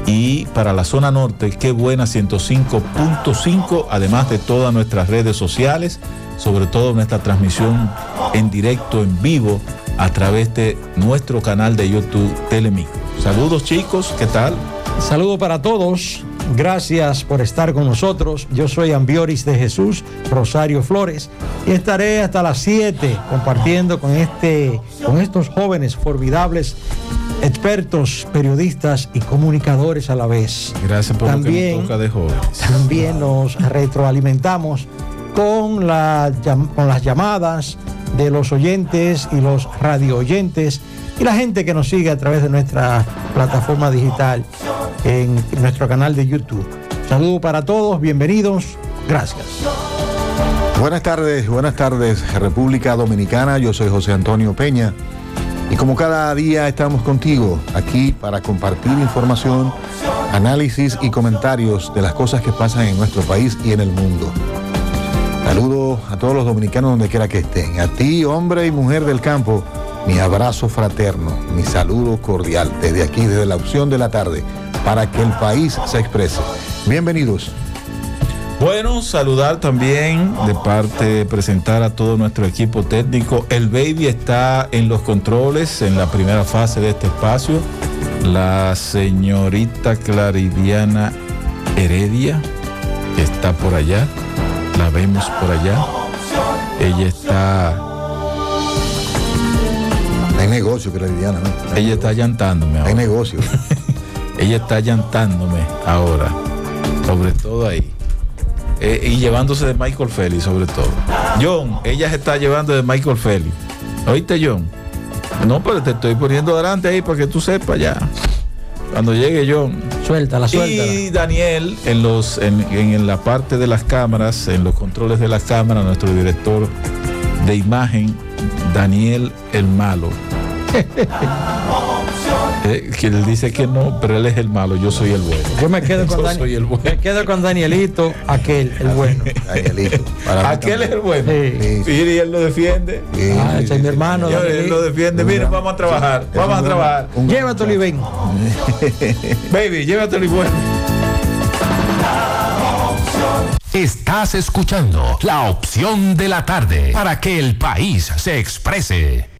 Y para la zona norte, Qué Buena 105.5, además de todas nuestras redes sociales, sobre todo nuestra transmisión en directo, en vivo, a través de nuestro canal de YouTube Telemicro. Saludos, chicos, ¿qué tal? Saludos para todos, gracias por estar con nosotros. Yo soy Ambioris de Jesús Rosario Flores y estaré hasta las 7 compartiendo con estos jóvenes formidables, expertos, periodistas y comunicadores a la vez. Gracias por también, lo que nos toca de jóvenes. También nos retroalimentamos con las llamadas de los oyentes y los radio oyentes y la gente que nos sigue a través de nuestra plataforma digital en nuestro canal de YouTube. Saludos para todos, bienvenidos, gracias. Buenas tardes República Dominicana, yo soy José Antonio Peña y como cada día estamos contigo aquí para compartir información, análisis y comentarios de las cosas que pasan en nuestro país y en el mundo. Saludos a todos los dominicanos donde quiera que estén. A ti, hombre y mujer del campo, mi abrazo fraterno, mi saludo cordial desde aquí, desde la opción de la tarde, para que el país se exprese. Bienvenidos. Bueno, saludar también presentar a todo nuestro equipo técnico. El Baby está en los controles en la primera fase de este espacio. La señorita Claridiana Heredia está por allá. La vemos por allá. Ella está... Hay negocio, Claridiana, ¿no? Ella está llantándome ahora. Hay negocio. Ella está llantándome ahora, sobre todo ahí. Y llevándose de Michael Phelps, sobre todo. John, ella se está llevando de Michael Phelps. ¿Oíste, John? No, pero te estoy poniendo adelante ahí para que tú sepas ya. Cuando llegue John. Suéltala. Y Daniel, en la parte de las cámaras, en los controles de las cámaras, nuestro director de imagen, Daniel el Malo. Que él dice que no, pero él es el malo, yo soy el bueno. Yo me quedo con soy el bueno. Me quedo con Danielito, el bueno. Danielito. Aquel es el bueno. Sí. Y él lo defiende. Ese es mi hermano. Él lo defiende. Miren, vamos a trabajar. Vamos a trabajar. Llévatelo y ven. Baby, llévatelo y ven. Estás escuchando La Opción de la Tarde para que el país se exprese.